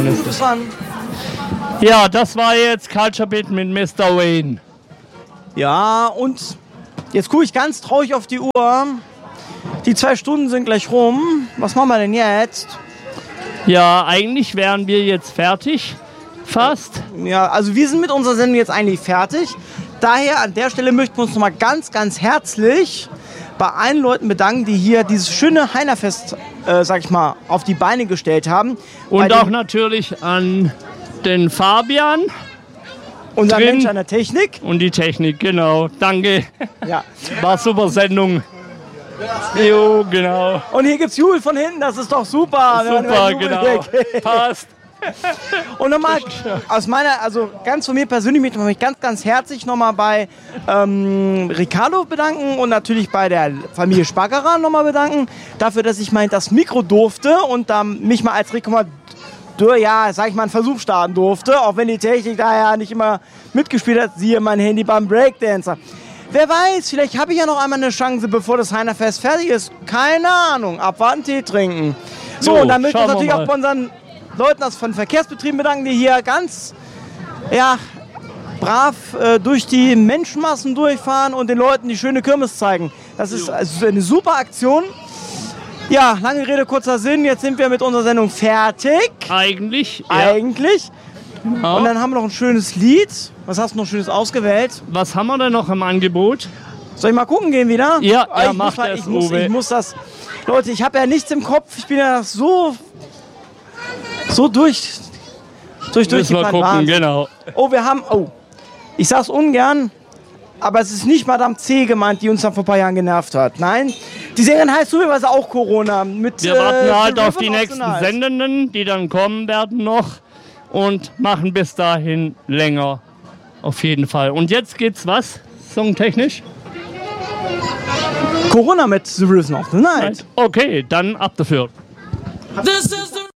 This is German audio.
Schon ist Du bist dran. Ja, das war jetzt Culture Beat mit Mr. Wayne. Ja, und jetzt gucke ich ganz traurig auf die Uhr. Die 2 Stunden sind gleich rum. Was machen wir denn jetzt? Ja, eigentlich wären wir jetzt fertig. Fast. Ja, also wir sind mit unserer Sendung jetzt eigentlich fertig. Daher an der Stelle möchten wir uns nochmal ganz, ganz herzlich bei allen Leuten bedanken, die hier dieses schöne Heinerfest, sag ich mal, auf die Beine gestellt haben. Und auch natürlich an den Fabian. Unser Mensch an der Technik. Und die Technik, genau. Danke. Ja. War super Sendung. Jo, genau. Und hier gibt's Jubel von hinten, das ist doch super. Super, genau. Passt. Und nochmal aus meiner, also ganz von mir persönlich möchte ich mich ganz, ganz herzlich nochmal bei Ricardo bedanken und natürlich bei der Familie Spackerer nochmal bedanken. Dafür, dass ich mal das Mikro durfte und mich mal als ja, sag ich mal, einen Versuch starten durfte. Auch wenn die Technik da ja nicht immer mitgespielt hat, siehe mein Handy beim Breakdancer. Wer weiß, vielleicht habe ich ja noch einmal eine Chance, bevor das Heinerfest fertig ist. Keine Ahnung, abwarten, Tee trinken. So, und dann möchte ich natürlich auch bei unseren Leuten aus von Verkehrsbetrieben bedanken, die hier ganz brav durch die Menschenmassen durchfahren und den Leuten die schöne Kirmes zeigen. Das ist also eine super Aktion. Ja, lange Rede, kurzer Sinn. Jetzt sind wir mit unserer Sendung fertig. Eigentlich. Ja. Eigentlich. Ja. Und dann haben wir noch ein schönes Lied. Was hast du noch Schönes ausgewählt? Was haben wir denn noch im Angebot? Soll ich mal gucken gehen wieder? Ja, mach das, ich muss das. Leute, ich habe ja nichts im Kopf. Ich bin ja so Müssen wir gucken, genau. Oh, ich sag's ungern, aber es ist nicht Madame C gemeint, die uns dann vor ein paar Jahren genervt hat. Nein, die Sängerin heißt übrigens auch Corona. Wir warten halt auf die nächsten Sendenden, die dann kommen werden noch und machen bis dahin länger. Auf jeden Fall. Und jetzt geht's was? Songtechnisch? Corona mit The Rhythm of the Night. Okay, dann ab dafür. This is the